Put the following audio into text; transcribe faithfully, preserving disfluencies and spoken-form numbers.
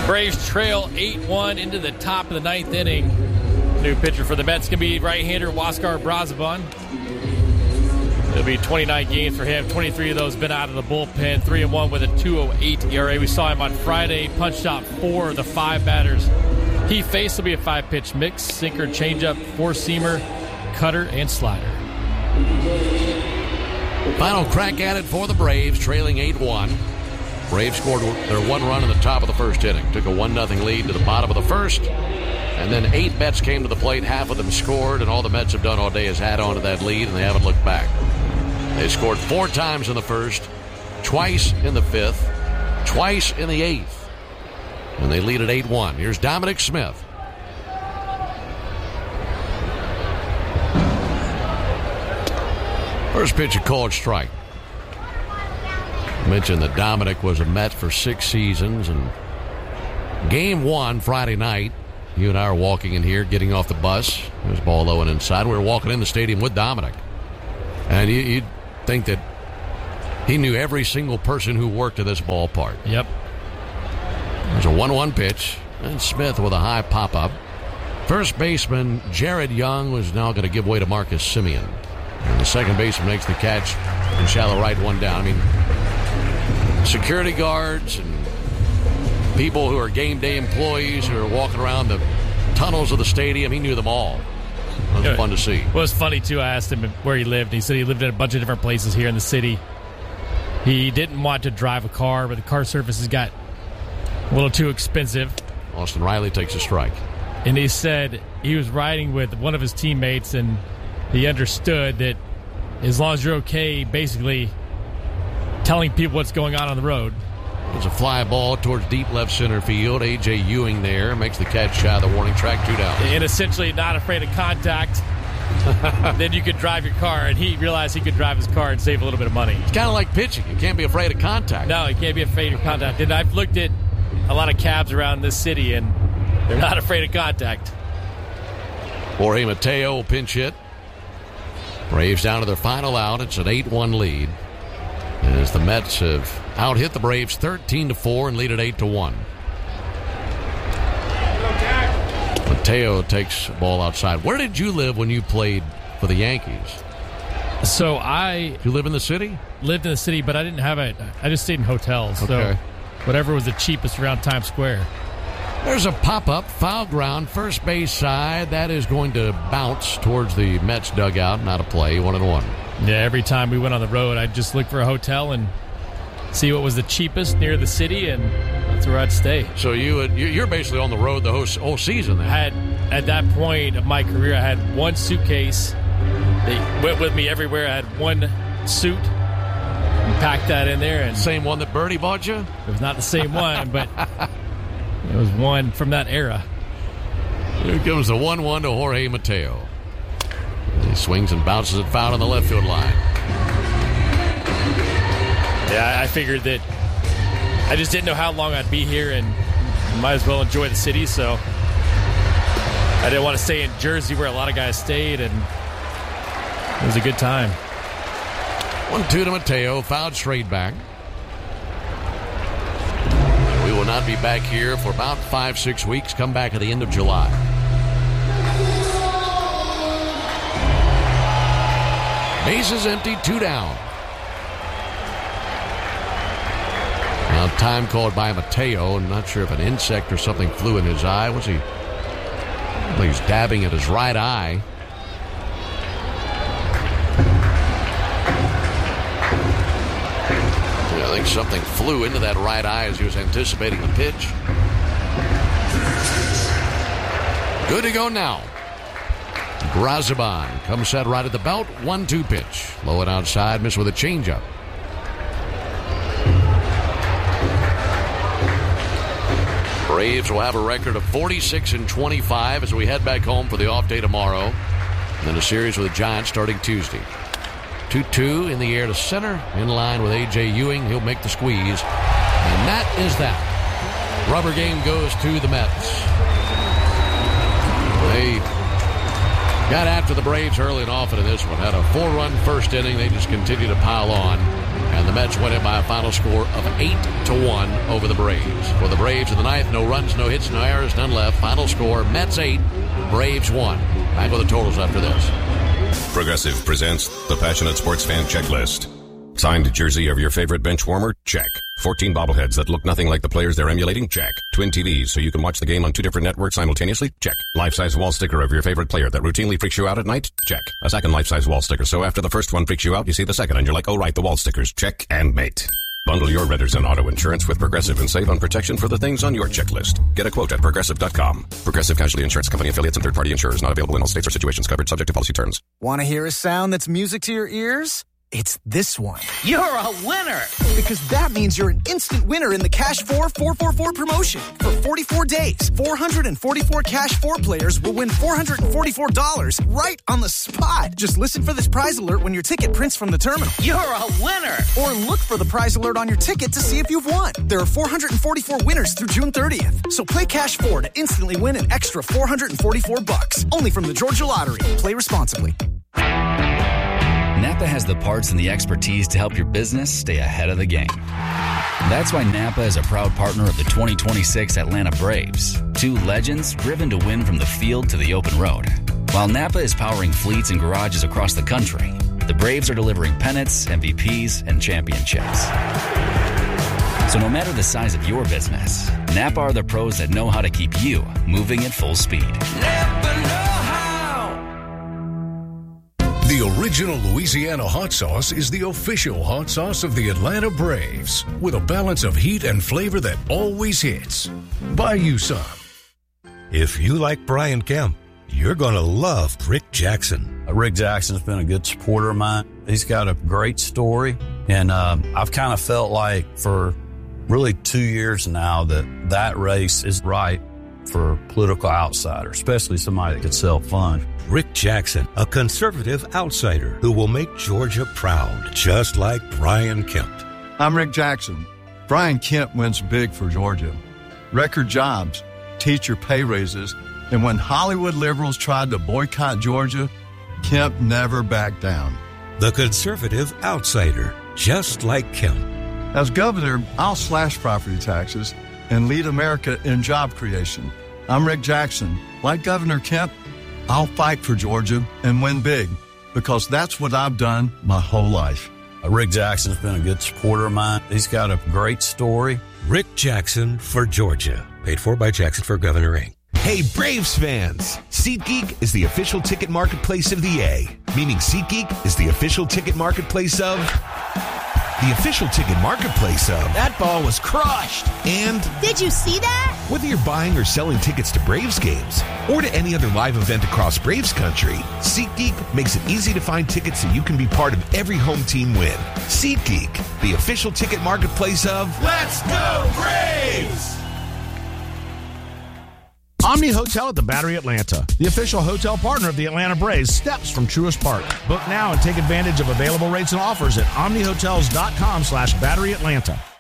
Braves trail eight one into the top of the ninth inning. New pitcher for the Mets can be right-hander Huáscar Brazoban. It'll be twenty-nine games for him. twenty-three of those been out of the bullpen. three and one with a two oh eight E R A. We saw him on Friday. Punched out four of the five batters he faced. Will be a five-pitch mix. Sinker, changeup, four-seamer, cutter, and slider. Final crack at it for the Braves, trailing eight one. Braves scored their one run in the top of the first inning. Took a one nothing lead to the bottom of the first. And then eight Mets came to the plate. Half of them scored, and all the Mets have done all day is add on to that lead, and they haven't looked back. They scored four times in the first, twice in the fifth, twice in the eighth. And they lead at eight one. Here's Dominic Smith. First pitch, a called strike. I mentioned that Dominic was a Met for six seasons. And game one, Friday night, you and I are walking in here, getting off the bus. There's ball low and inside. We were walking in the stadium with Dominic. And you, you'd think that he knew every single person who worked at this ballpark. Yep. There's a one one pitch. And Smith with a high pop-up. First baseman Jared Young was now going to give way to Marcus Semien. And the second baseman makes the catch and shallow right, one down. I mean, security guards and people who are game day employees who are walking around the tunnels of the stadium, he knew them all. It was yeah, fun to see. Well, it was funny, too. I asked him where he lived. He said he lived in a bunch of different places here in the city. He didn't want to drive a car, but the car services got a little too expensive. Austin Riley takes a strike. And he said he was riding with one of his teammates, and he understood that as long as you're okay, basically telling people what's going on on the road. There's a fly ball towards deep left center field. A J. Ewing there makes the catch shy of the warning track, two down. And essentially not afraid of contact. Then you could drive your car, and he realized he could drive his car and save a little bit of money. It's kind of like pitching. You can't be afraid of contact. No, you can't be afraid of contact. And I've looked at a lot of cabs around this city, and they're not afraid of contact. Jorge Mateo will pinch hit. Braves down to their final out. It's an eight one lead. As the Mets have out-hit the Braves thirteen to four and lead at eight to one. Mateo takes the ball outside. Where did you live when you played for the Yankees? So I... Did you live in the city? Lived in the city, but I didn't have it. I just stayed in hotels. Okay. So whatever was the cheapest around Times Square. There's a pop-up, foul ground, first base side. That is going to bounce towards the Mets dugout. Not a play, one and one. Yeah, every time we went on the road, I'd just look for a hotel and see what was the cheapest near the city, and that's where I'd stay. So you would, you're basically on the road the whole, whole season then. I had, at that point of my career, I had one suitcase. They went with me everywhere. I had one suit and packed that in there. And same one that Bertie bought you? It was not the same one, but it was one from that era. Here comes the one one to Jorge Mateo. He swings and bounces it foul on the left field line. Yeah, I figured that I just didn't know how long I'd be here, and might as well enjoy the city, so I didn't want to stay in Jersey where a lot of guys stayed, and it was a good time. one two to Mateo, fouled straight back. We will not be back here for about five, six weeks. Come back at the end of July. Bases empty, two down. Now time called by Mateo. I'm not sure if an insect or something flew in his eye. Was he? Well, he's dabbing at his right eye. Yeah, I think something flew into that right eye as he was anticipating the pitch. Good to go now. Brazoban comes set right at the belt. one two pitch. Low and outside. Missed with a changeup. Braves will have a record of forty-six and twenty-five as we head back home for the off day tomorrow. And then a series with the Giants starting Tuesday. two two in the air to center. In line with A J. Ewing. He'll make the squeeze. And that is that. Rubber game goes to the Mets. They got after the Braves early and often in this one. Had a four-run first inning. They just continue to pile on. And the Mets win it by a final score of eight to one over the Braves. For the Braves in the ninth, no runs, no hits, no errors, none left. Final score, Mets eight, Braves one. Back with the totals after this. Progressive presents the Passionate Sports Fan Checklist. Signed jersey of your favorite bench warmer? Check. fourteen bobbleheads that look nothing like the players they're emulating? Check. Twin T Vs so you can watch the game on two different networks simultaneously? Check. Life-size wall sticker of your favorite player that routinely freaks you out at night? Check. A second life-size wall sticker so after the first one freaks you out, you see the second and you're like, oh right, the wall stickers. Check and mate. Bundle your renters and auto insurance with Progressive and save on protection for the things on your checklist. Get a quote at Progressive dot com. Progressive Casualty Insurance Company affiliates and third-party insurers not available in all states or situations covered subject to policy terms. Want to hear a sound that's music to your ears? It's this one. You're a winner! Because that means you're an instant winner in the Cash four four four four promotion. For forty-four days, four hundred forty-four Cash four players will win four hundred forty-four dollars right on the spot. Just listen for this prize alert when your ticket prints from the terminal. You're a winner! Or look for the prize alert on your ticket to see if you've won. There are four hundred forty-four winners through June thirtieth. So play Cash four to instantly win an extra four hundred forty-four bucks. Only from the Georgia Lottery. Play responsibly. Napa has the parts and the expertise to help your business stay ahead of the game. That's why Napa is a proud partner of the twenty twenty-six Atlanta Braves, two legends driven to win from the field to the open road. While Napa is powering fleets and garages across the country, the Braves are delivering pennants, M V Ps, and championships. So no matter the size of your business, Napa are the pros that know how to keep you moving at full speed. Napa know how! The original Louisiana hot sauce is the official hot sauce of the Atlanta Braves, with a balance of heat and flavor that always hits. Buy you some. If you like Brian Kemp, you're going to love Rick Jackson. Rick Jackson's been a good supporter of mine. He's got a great story, and uh, I've kind of felt like for really two years now that that race is right for a political outsider, especially somebody that could sell funds. Rick Jackson, a conservative outsider who will make Georgia proud, just like Brian Kemp. I'm Rick Jackson. Brian Kemp wins big for Georgia. Record jobs, teacher pay raises, and when Hollywood liberals tried to boycott Georgia, Kemp never backed down. The conservative outsider, just like Kemp. As governor, I'll slash property taxes and lead America in job creation. I'm Rick Jackson. Like Governor Kemp, I'll fight for Georgia and win big, because that's what I've done my whole life. Uh, Rick Jackson's been a good supporter of mine. He's got a great story. Rick Jackson for Georgia. Paid for by Jackson for Governor Incorporated. Hey, Braves fans! SeatGeek is the official ticket marketplace of the A, meaning SeatGeek is the official ticket marketplace of... The official ticket marketplace of... That ball was crushed! And... Did you see that? Whether you're buying or selling tickets to Braves games or to any other live event across Braves country, SeatGeek makes it easy to find tickets so you can be part of every home team win. SeatGeek, the official ticket marketplace of... Let's go Braves! Omni Hotel at the Battery Atlanta, the official hotel partner of the Atlanta Braves, steps from Truist Park. Book now and take advantage of available rates and offers at omni hotels dot com slash battery atlanta.